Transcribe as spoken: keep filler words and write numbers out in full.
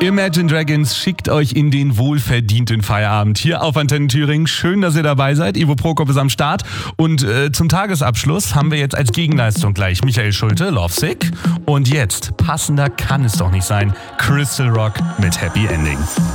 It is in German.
Imagine Dragons schickt euch in den wohlverdienten Feierabend hier auf Antenne Thüringen. Schön, dass ihr dabei seid. Ivo Prokop ist am Start. Und äh, zum Tagesabschluss haben wir jetzt als Gegenleistung gleich Michael Schulte, Lovesick. Und jetzt, passender kann es doch nicht sein, Crystal Rock mit Happy Ending.